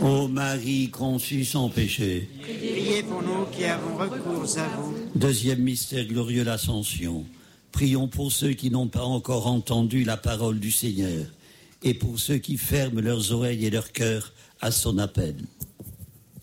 Ô Marie conçue sans péché. Priez pour nous qui avons recours à vous. Deuxième mystère glorieux, l'Ascension. Prions pour ceux qui n'ont pas encore entendu la parole du Seigneur et pour ceux qui ferment leurs oreilles et leur cœur à son appel.